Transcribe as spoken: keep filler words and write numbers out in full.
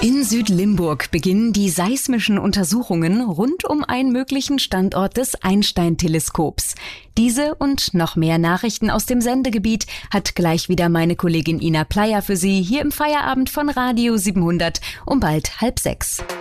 In Südlimburg beginnen die seismischen Untersuchungen rund um einen möglichen Standort des Einstein-Teleskops. Diese und noch mehr Nachrichten aus dem Sendegebiet hat gleich wieder meine Kollegin Ina Pleyer für Sie hier im Feierabend von Radio siebenhundert um bald halb sechs.